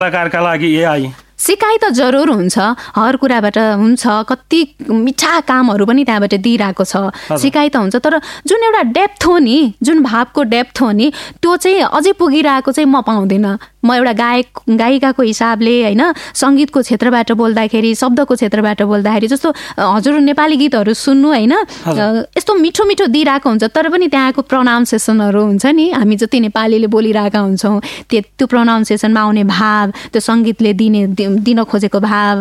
कलाकारका लागि एआई सिकाइ त जरुर हुन्छ, हर कुराबाट हुन्छ, कति मिठा कामहरू पनि त्यहाँबाट दिइरहेको छ, सिकाइ त हुन्छ। तर जुन एउटा डेप्थ हो नि, जुन भावको डेप्थ हो नि, त्यो चाहिँ अझै पुगिरहेको चाहिँ म पाउँदिनँ। म एउटा गायिकाको हिसाबले होइन, सङ्गीतको क्षेत्रबाट बोल्दाखेरि, शब्दको क्षेत्रबाट बोल्दाखेरि, जस्तो हजुर नेपाली गीतहरू सुन्नु होइन, यस्तो मिठो मिठो दिइरहेको हुन्छ, तर पनि त्यहाँको प्रोनाउन्सिएसनहरू हुन्छ नि, हामी जति नेपालीले बोलिरहेका हुन्छौँ त्यो प्रोनाउन्सिएसनमा आउने भाव, त्यो सङ्गीतले दिन खोजेको भाव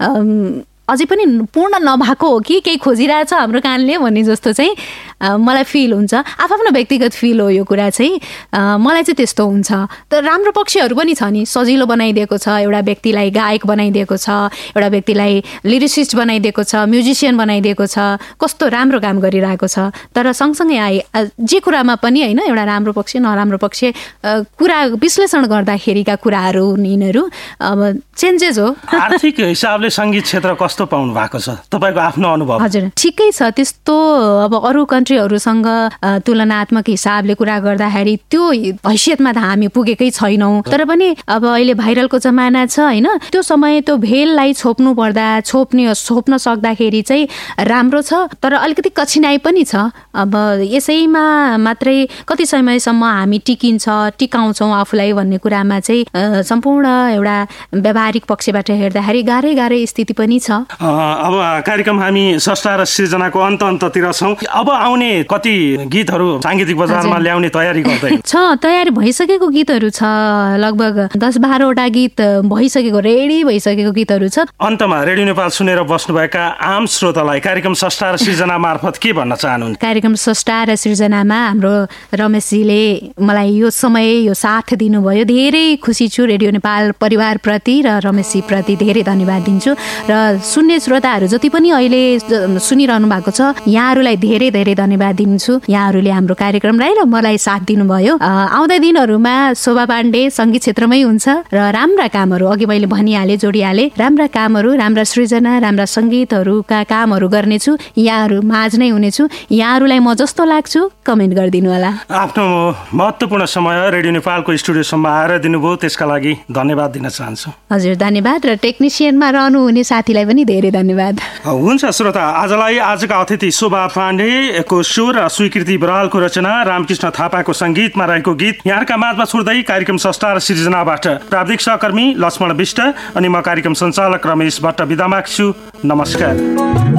अझै पनि पूर्ण नभएको हो कि केही खोजिरहेछ हाम्रो कानले भन्ने जस्तो चाहिँ मलाई फिल हुन्छ। आफ्नो व्यक्तिगत फिल हो यो कुरा चाहिँ, मलाई चाहिँ त्यस्तो हुन्छ। तर राम्रो पक्षहरू पनि छ नि, सजिलो बनाइदिएको छ, एउटा व्यक्तिलाई गायक बनाइदिएको छ, एउटा व्यक्तिलाई लिरिसिस्ट बनाइदिएको छ, म्युजिसियन बनाइदिएको छ, कस्तो राम्रो काम गरिरहेको छ। तर सँगसँगै जे कुरामा पनि होइन, एउटा राम्रो पक्ष नराम्रो पक्ष कुरा विश्लेषण गर्दाखेरिका कुराहरू यिनीहरू अब चेन्जेस हो। आर्थिक हिसाबले सङ्गीत क्षेत्र कस्तो पाउनु भएको छ तपाईँको आफ्नो अनुभव? हजुर ठिकै छ, त्यस्तो अब अरू कन्ट्रीहरूसँग तुलनात्मक हिसाबले कुरा गर्दाखेरि त्यो हैसियतमा त हामी पुगेकै छैनौँ। तर पनि अब अहिले भाइरलको जमाना छ होइन, त्यो समय त्यो भेललाई छोप्नु पर्दा छोप्न सक्दाखेरि चाहिँ राम्रो छ, तर अलिकति कठिनाइ पनि छ। अब यसैमा मात्रै कति समयसम्म हामी टिकाउँछौँ आफूलाई भन्ने कुरामा चाहिँ सम्पूर्ण एउटा व्यावहारिक पक्षबाट हेर्दाखेरि गाह्रै स्थिति पनि छ। अब कार्यक्रम हामी स्रष्टा र सृजनाको अन्ततिर छौँ। अब आउने कति गीतहरू साङ्गीतिक बजारमा ल्याउने तयारी गर्दै छ? तयारी भइसकेको गीतहरू छ, लगभग 10-12वटा गीत भइसकेको, रेडी भइसकेको गीतहरू छ। अन्तमा रेडियो नेपाल सुनेर बस्नुभएका आम श्रोतालाई कार्यक्रम स्रष्टा र सृजना मार्फत के भन्न चाहनुहुन्छ? कार्यक्रम स्रष्टा र सृजनामा हाम्रो रमेशजीले मलाई यो समय यो साथ दिनुभयो, धेरै खुसी छु। रेडियो नेपाल परिवारप्रति र रमेशजी प्रति धेरै धन्यवाद दिन्छु। र सुन्ने श्रोताहरू जति पनि अहिले सुनिरहनु भएको छ, यहाँहरूलाई धेरै धन्यवाद दिन्छु। यहाँहरूले हाम्रो कार्यक्रमलाई र मलाई साथ दिनुभयो। आउँदा दिनहरूमा शोभा पाण्डे सङ्गीत क्षेत्रमै हुन्छ र राम्रा कामहरू, अघि मैले भनिहालेँ, जोडिहालेँ, राम्रा कामहरू, राम्रा सृजना, राम्रा सङ्गीतहरूका कामहरू गर्नेछु, यहाँहरू माझ नै हुनेछु। यहाँहरूलाई म जस्तो लाग्छु कमेन्ट गरिदिनु होला। आफ्नो महत्त्वपूर्ण समय रेडियो नेपालको स्टुडियोसम्म आएर दिनुभयो, त्यसका लागि धन्यवाद दिन चाहन्छु। हजुर धन्यवाद, र टेक्निसियनमा रहनुहुने साथीलाई पनि धेरै धन्यवाद। हुन्छ श्रोता, आजका अतिथि शोभा पाण्डेको स्वर र स्वीकृति बरालको रचना, रामकृष्ण थापाको सङ्गीतमा रहेको गीत यहाँका माझमा छोड्दै कार्यक्रम स्रष्टा र सृजनाबाट प्राविधिक सहकर्मी लक्ष्मण विष्ट अनि म कार्यक्रम सञ्चालक रमेश भट्ट बिदा माग्छु। नमस्कार।